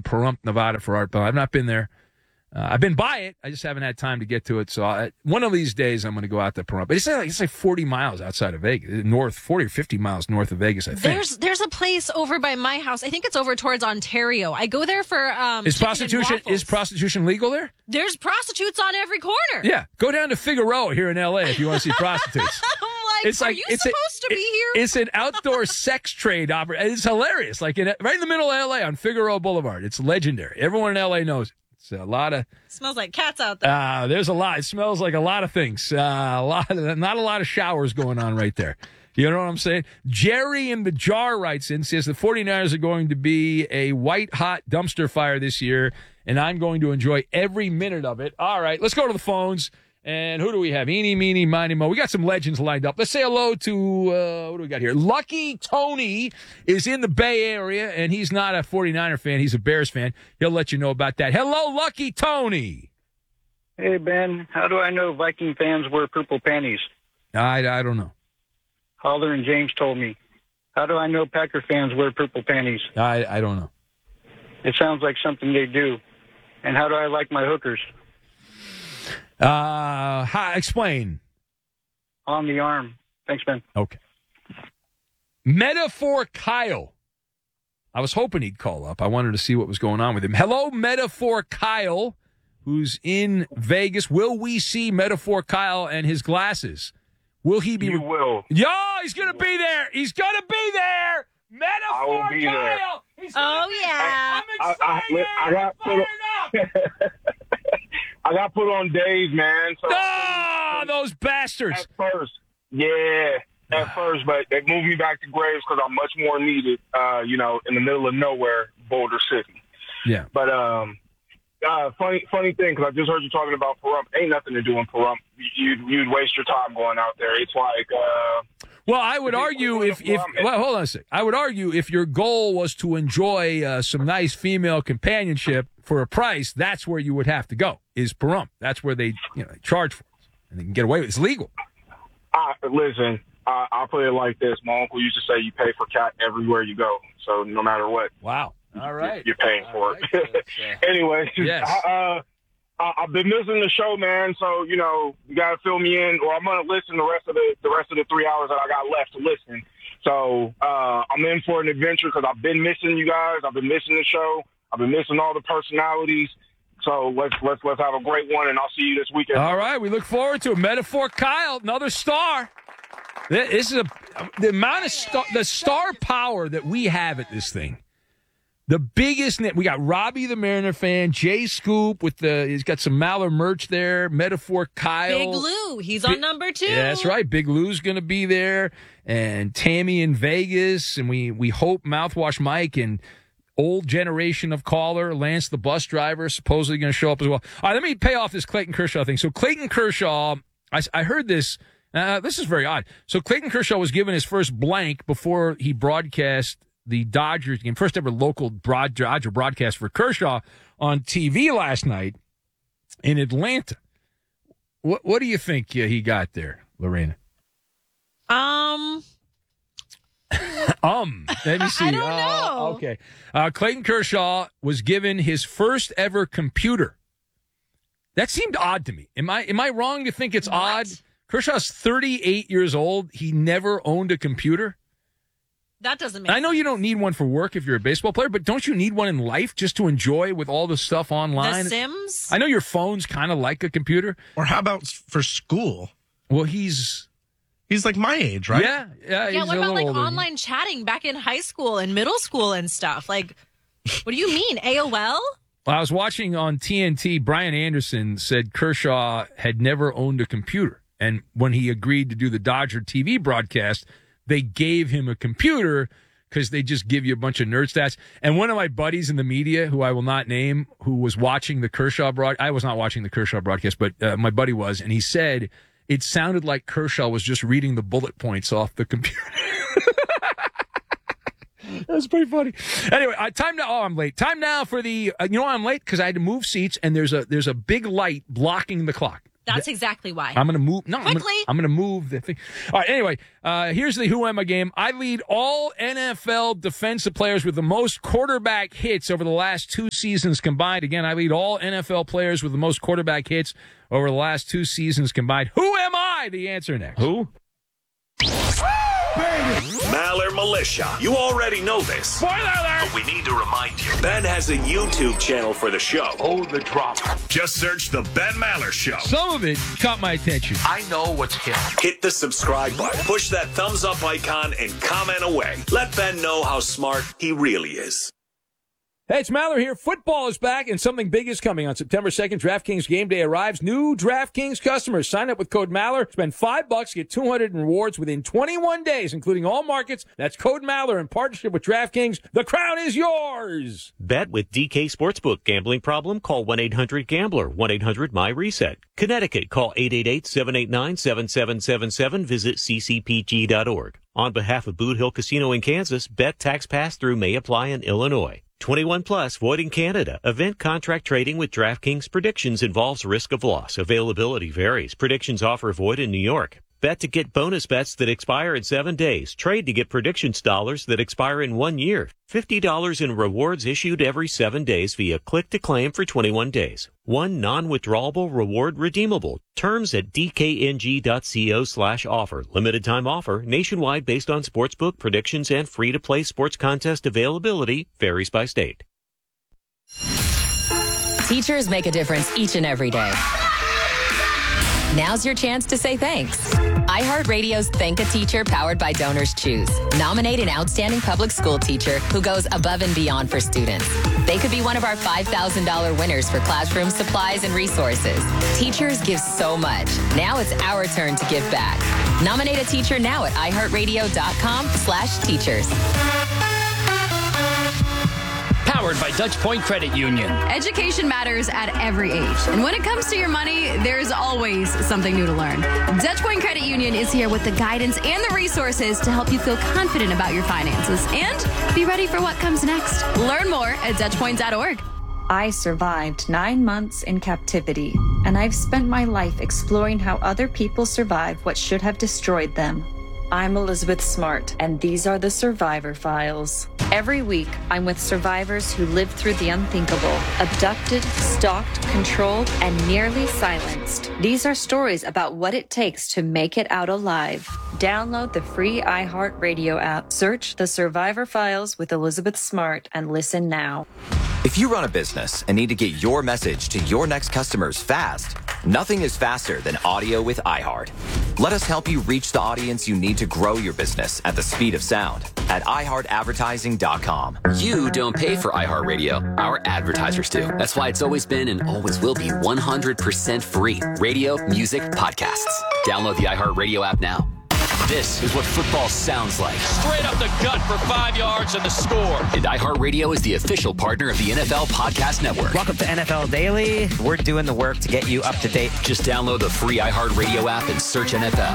in Pahrump, Nevada for Art Bell. I've not been there. I've been by it. I just haven't had time to get to it. So one of these days, I'm going to go out to Pahrump. But it's like 40 miles outside of Vegas, 40 or 50 miles north of Vegas, I think. There's a place over by my house. I think it's over towards Ontario. I go there for Is prostitution legal there? There's prostitutes on every corner. Yeah. Go down to Figueroa here in L.A. if you want to see prostitutes. Are you supposed to be here? It's an outdoor sex trade operation. It's hilarious. Like right in the middle of L.A. on Figueroa Boulevard. It's legendary. Everyone in L.A. knows it. It's a lot of... Smells like cats out there. There's a lot. It smells like a lot of things. Not a lot of showers going on right there. You know what I'm saying? Jerry in the Jar writes in, says the 49ers are going to be a white-hot dumpster fire this year, and I'm going to enjoy every minute of it. All right, let's go to the phones. And who do we have? Eeny, meeny, miny, mo. We got some legends lined up. Let's say hello to, what do we got here? Lucky Tony is in the Bay Area, and he's not a 49er fan. He's a Bears fan. He'll let you know about that. Hello, Lucky Tony. Hey, Ben. How do I know Viking fans wear purple panties? I don't know. Holler and James told me. How do I know Packer fans wear purple panties? I don't know. It sounds like something they do. And how do I like my hookers? Explain. On the arm. Thanks, Ben. Okay. Metaphor Kyle. I was hoping he'd call up. I wanted to see what was going on with him. Hello, Metaphor Kyle, who's in Vegas. Will we see Metaphor Kyle and his glasses? Will he be? You will. Yo, he's going to be there. He's going to be there. Metaphor I will be Kyle. There. Yeah. I'm excited. I got I got put on days, man. So those bastards. At first, but they moved me back to Graves because I'm much more needed, in the middle of nowhere, Boulder City. Yeah. But funny thing, because I just heard you talking about Pahrump. Ain't nothing to do in Pahrump. You'd waste your time going out there. It's like... Well, I would argue hold on a sec. I would argue if your goal was to enjoy some nice female companionship for a price, that's where you would have to go, is Pahrump. That's where they charge for it. And they can get away with it. It's legal. Listen, I'll put it like this. My uncle used to say you pay for cat everywhere you go. So no matter what. Wow. All right. You're paying for it. Anyway, yes. I've been missing the show, man. So you got to fill me in, or I'm gonna listen the rest of the 3 hours that I got left to listen. So I'm in for an adventure because I've been missing you guys. I've been missing the show. I've been missing all the personalities. So let's have a great one, and I'll see you this weekend. All right, we look forward to it. Metaphor Kyle, another star. This is the amount of the star power that we have at this thing. The biggest we got Robbie the Mariner fan, Jay Scoop he's got some Maller merch there. Metaphor Kyle, Big Lou, he's on number 2. Yeah, that's right. Big Lou's going to be there, and Tammy in Vegas, and we hope Mouthwash Mike and old generation of caller Lance the bus driver supposedly going to show up as well. All right, let me pay off this Clayton Kershaw thing. So Clayton Kershaw, I heard this. This is very odd. So Clayton Kershaw was given his first blank before he broadcast the Dodgers game, first ever local Dodger broadcast for Kershaw on TV last night in Atlanta. What do you think he got there, Lorena? Let me see. I don't know. Okay. Clayton Kershaw was given his first ever computer. That seemed odd to me. Am I wrong to think it's odd? Kershaw's 38 years old. He never owned a computer. That doesn't make I know you don't need one for work if you're a baseball player, but don't you need one in life just to enjoy with all the stuff online? The Sims? I know your phone's kind of like a computer. Or how about for school? Well, he's like my age, right? Yeah. Yeah, what about like online chatting back in high school and middle school and stuff? Like, what do you mean, AOL? Well, I was watching on TNT, Brian Anderson said Kershaw had never owned a computer. And when he agreed to do the Dodger TV broadcast, they gave him a computer because they just give you a bunch of nerd stats. And one of my buddies in the media, who I will not name, who was watching the Kershaw broadcast, I was not watching the Kershaw broadcast, but my buddy was, and he said it sounded like Kershaw was just reading the bullet points off the computer. That's pretty funny. Anyway, time now. Oh, I'm late. Time now for the. You know why I'm late? Because I had to move seats, and there's a big light blocking the clock. That's exactly why. I'm going to move. No, Quickly. I'm going to move the thing. All right. Anyway, here's the Who Am I game. I lead all NFL defensive players with the most quarterback hits over the last 2 seasons combined. Again, I lead all NFL players with the most quarterback hits over the last 2 seasons combined. Who am I? The answer next. Who? Maller Militia. You already know this. Spoiler alert! But we need to remind you. Ben has a YouTube channel for the show. Oh, the drama. Just search The Ben Maller Show. Some of it caught my attention. I know what's hip. Hit the subscribe button. Push that thumbs up icon and comment away. Let Ben know how smart he really is. Hey, it's Maller here. Football is back, and something big is coming. On September 2nd, DraftKings Game Day arrives. New DraftKings customers sign up with code Maller. Spend $5, get $200 in rewards within 21 days, including all markets. That's code Maller in partnership with DraftKings. The crown is yours. Bet with DK Sportsbook. Gambling problem? Call 1-800-GAMBLER. 1-800-MY-RESET. Connecticut. Call 888-789-7777. Visit ccpg.org. On behalf of Boot Hill Casino in Kansas, bet tax pass-through may apply in Illinois. 21 plus, void in Canada. Event contract trading with DraftKings Predictions involves risk of loss. Availability varies. Predictions offer void in New York. Bet to get bonus bets that expire in 7 days. Trade to get predictions dollars that expire in 1 year. $50 in rewards issued every 7 days via click to claim for 21 days. One non-withdrawable reward redeemable. Terms at dkng.co/offer. Limited time offer. Nationwide based on sportsbook predictions and free-to-play sports contest availability. Varies by state. Teachers make a difference each and every day. Now's your chance to say thanks. iHeartRadio's Thank a Teacher, powered by Donors Choose. Nominate an outstanding public school teacher who goes above and beyond for students. They could be one of our $5,000 winners for classroom supplies and resources. Teachers give so much. Now it's our turn to give back. Nominate a teacher now at iHeartRadio.com/teachers. Powered by Dutch Point Credit Union. Education matters at every age. And when it comes to your money, there's always something new to learn. Dutch Point Credit Union is here with the guidance and the resources to help you feel confident about your finances and be ready for what comes next. Learn more at DutchPoint.org. I survived 9 months in captivity, and I've spent my life exploring how other people survive what should have destroyed them. I'm Elizabeth Smart, and these are the Survivor Files. Every week, I'm with survivors who lived through the unthinkable, abducted, stalked, controlled, and nearly silenced. These are stories about what it takes to make it out alive. Download the free iHeartRadio app, search The Survivor Files with Elizabeth Smart, and listen now. If you run a business and need to get your message to your next customers fast, nothing is faster than audio with iHeart. Let us help you reach the audience you need to grow your business at the speed of sound at iHeartAdvertising.com. You don't pay for iHeartRadio. Our advertisers do. That's why it's always been and always will be 100% free. Radio, music, podcasts. Download the iHeartRadio app now. This is what football sounds like. Straight up the gut for 5 yards and the score. And iHeartRadio is the official partner of the NFL Podcast Network. Welcome to NFL Daily. We're doing the work to get you up to date. Just download the free iHeartRadio app and search NFL.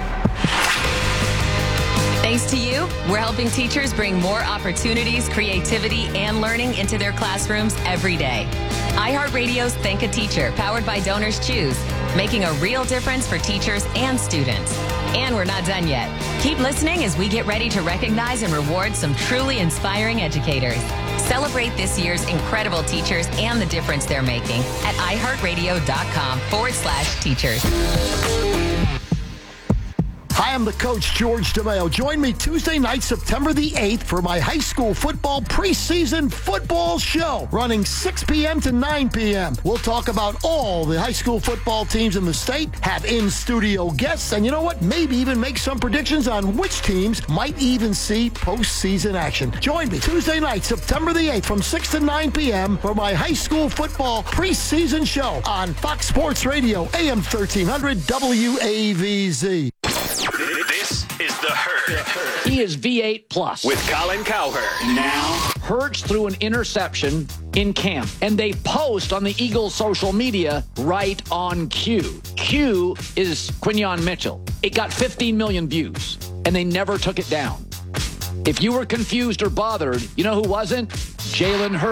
Thanks to you, we're helping teachers bring more opportunities, creativity, and learning into their classrooms every day. iHeartRadio's Thank a Teacher, powered by Donors Choose, making a real difference for teachers and students. And we're not done yet. Keep listening as we get ready to recognize and reward some truly inspiring educators. Celebrate this year's incredible teachers and the difference they're making at iHeartRadio.com/teachers. Hi, I'm the coach, George DeMayo. Join me Tuesday night, September the 8th for my high school football preseason football show, running 6 p.m. to 9 p.m. We'll talk about all the high school football teams in the state, have in-studio guests, and you know what? Maybe even make some predictions on which teams might even see postseason action. Join me Tuesday night, September the 8th from 6 to 9 p.m. for my high school football preseason show on Fox Sports Radio, AM 1300 WAVZ. This is The Herd. He is V8 Plus. With Colin Cowherd. Now, Hurts threw an interception in camp, and they post on the Eagles' social media right on cue. Q is Quinyon Mitchell. It got 15 million views, and they never took it down. If you were confused or bothered, you know who wasn't? Jalen Hurts.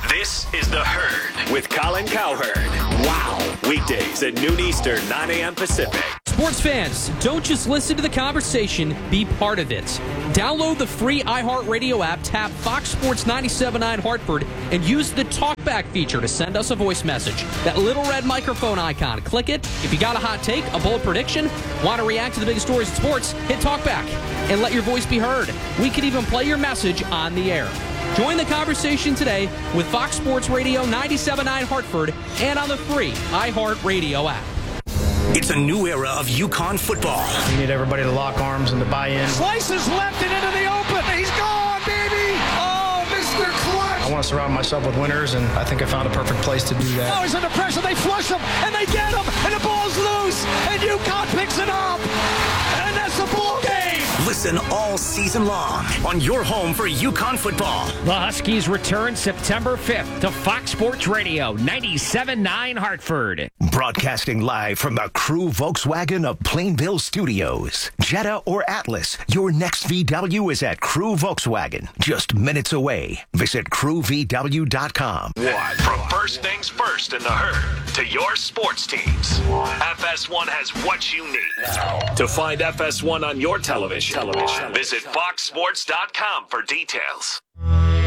This is The Herd with Colin Cowherd. Wow. Weekdays at noon Eastern, 9 a.m. Pacific. Sports fans, don't just listen to the conversation, be part of it. Download the free iHeartRadio app, tap Fox Sports 97.9 Hartford, and use the TalkBack feature to send us a voice message. That little red microphone icon, click it. If you got a hot take, a bold prediction, want to react to the biggest stories in sports, hit TalkBack and let your voice be heard. We could even play your message on the air. Join the conversation today with Fox Sports Radio 97.9 Hartford and on the free iHeartRadio app. It's a new era of UConn football. We need everybody to lock arms and to buy in. Slices left and into the open. He's gone, baby. Oh, Mr. Clutch. I want to surround myself with winners, and I think I found a perfect place to do that. Oh, he's under pressure. They flush him, and they get him, and the ball's loose, and UConn picks it up. And that's the ball game. Listen all season long on your home for UConn football. The Huskies return September 5th to Fox Sports Radio 97.9 Hartford. Broadcasting live from the Crew Volkswagen of Plainville Studios. Jetta or Atlas, your next VW is at Crew Volkswagen. Just minutes away. Visit crewvw.com. From first things first in The Herd to your sports teams, FS1 has what you need. To find FS1 on your television, visit foxsports.com for details.